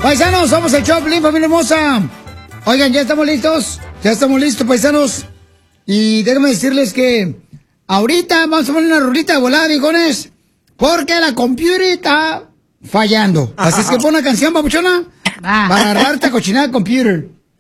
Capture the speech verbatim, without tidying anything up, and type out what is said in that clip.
Paisanos, somos el Choplin, familia hermosa. Oigan, ¿ya estamos listos? Ya estamos listos, paisanos. Y déjenme decirles que ahorita vamos a poner una rulita de volada, viejones, porque la computer está fallando. Así es que pon una canción, papuchona, para agarrarte a cochinada de computer.